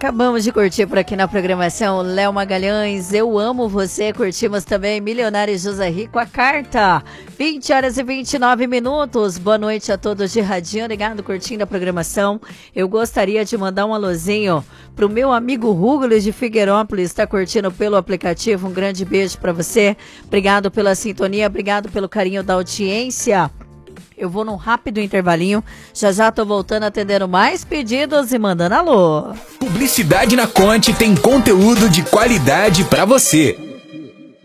Acabamos de curtir por aqui na programação Léo Magalhães, Eu Amo Você. Curtimos também Milionário José Rico, A Carta. 20 horas e 29 minutos. Boa noite a todos de radinho, ligado, curtindo a programação. Eu gostaria de mandar um alôzinho pro meu amigo Rúgulis de Figueirópolis, está curtindo pelo aplicativo. Um grande beijo para você. Obrigado pela sintonia, obrigado pelo carinho da audiência. Eu vou num rápido intervalinho, já tô voltando atendendo mais pedidos e mandando alô. Publicidade na Conte tem conteúdo de qualidade para você.